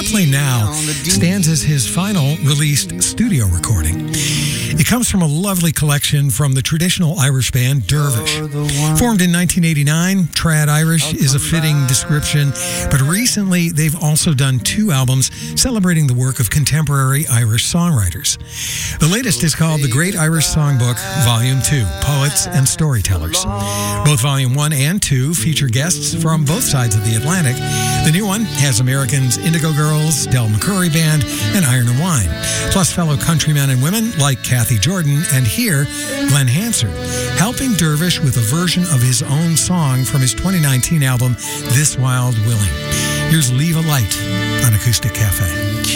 Play Now stands as his final released studio recording. It comes from a lovely collection from the traditional Irish band Dervish. Formed in 1989, Trad Irish is a fitting description, but recently they've also done 2 albums celebrating the work of contemporary Irish songwriters. The latest is called The Great Irish Songbook, Volume 2, Poets and Storytellers. Both Volume 1 and 2 feature guests from both sides of the Atlantic. The new one has Americans Indigo Girls, Del McCoury Band, and Iron and Wine, plus fellow countrymen and women like Kathy Jordan and here, Glenn Hansard, helping Dervish with a version of his own song from his 2019 album, This Wild Willing. Here's Leave a Light on Acoustic Cafe.